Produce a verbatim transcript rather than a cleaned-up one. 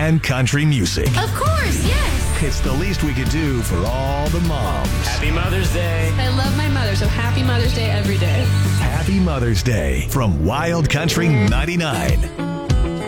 and country music. Of course, yes. It's the least we could do for all the moms. Happy Mother's Day. I love my mother, so happy Mother's Day every day. Happy Mother's Day from Wild Country ninety-nine.